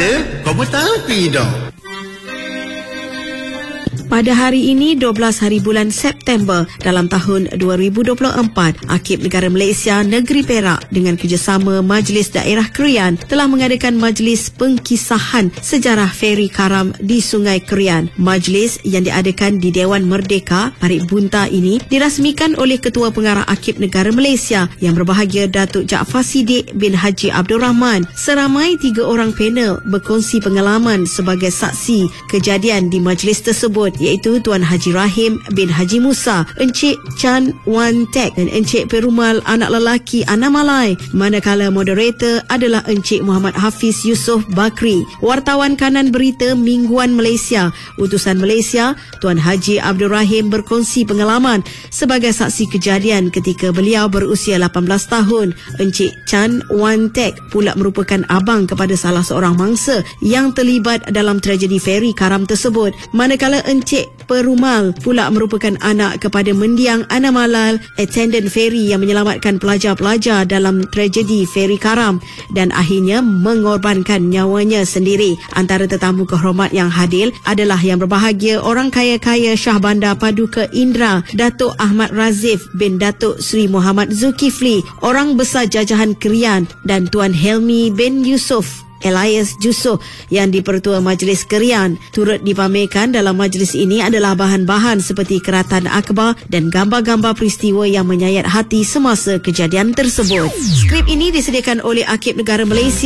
ada, kau pun tapi dah. Pada hari ini, 12 hari bulan September dalam tahun 2024, Akib Negara Malaysia Negeri Perak dengan kerjasama Majlis Daerah Krian telah mengadakan majlis pengkisahan sejarah Feri Karam di Sungai Krian. Majlis yang diadakan di Dewan Merdeka, Parit Bunta ini dirasmikan oleh Ketua Pengarah Akib Negara Malaysia yang berbahagia Datuk Jaafar Siddiq bin Haji Abdul Rahman. Seramai 3 orang panel berkongsi pengalaman sebagai saksi kejadian di majlis tersebut, iaitu Tuan Haji Rahim bin Haji Musa, Encik Chan Wan Tek dan Encik Perumal anak lelaki Ana Malai, manakala moderator adalah Encik Muhammad Hafiz Yusof Bakri. Wartawan kanan berita Mingguan Malaysia, utusan Malaysia, Tuan Haji Abdul Rahim berkongsi pengalaman sebagai saksi kejadian ketika beliau berusia 18 tahun. Encik Chan Wan Tek pula merupakan abang kepada salah seorang mangsa yang terlibat dalam tragedi Feri Karam tersebut, manakala Encik Perumal pula merupakan anak kepada mendiang Ana Malal, attendant feri yang menyelamatkan pelajar-pelajar dalam tragedi Feri Karam dan akhirnya mengorbankan nyawanya sendiri. Antara tetamu kehormat yang hadir adalah yang berbahagia orang kaya-kaya Shah Bandar Paduka Indra, Datuk Ahmad Razif bin Datuk Seri Muhammad Zulkifli, orang besar jajahan Krian, dan Tuan Helmi bin Yusof Elias Jusoh yang di-Pertua Majlis Krian. Turut dipamerkan dalam majlis ini adalah bahan-bahan seperti keratan akhbar dan gambar-gambar peristiwa yang menyayat hati semasa kejadian tersebut. Skrip ini disediakan oleh Akib Negara Malaysia